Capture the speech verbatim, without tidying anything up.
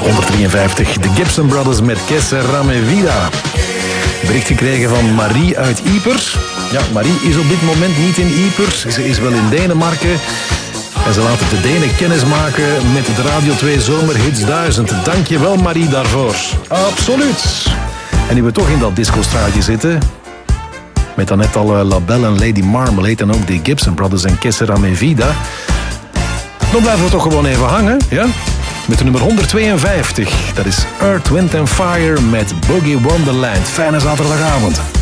honderddrieënvijftig, de Gibson Brothers met Que Sera Mi Vida. Bericht gekregen van Marie uit Ieper. Ja, Marie is op dit moment niet in Ieper. Ze is wel in Denemarken. En ze laten de Denen kennis maken met de Radio twee Zomerhits duizend. Dank je wel, Marie, daarvoor. Absoluut. En nu we toch in dat discostraatje zitten, met dan net al La Belle en Lady Marmalade en ook de Gibson Brothers en Que Sera Mi Vida, dan blijven we toch gewoon even hangen, ja? Met de nummer honderdtweeënvijftig. Dat is Earth, Wind and Fire met Boogie Wonderland. Fijne zaterdagavond.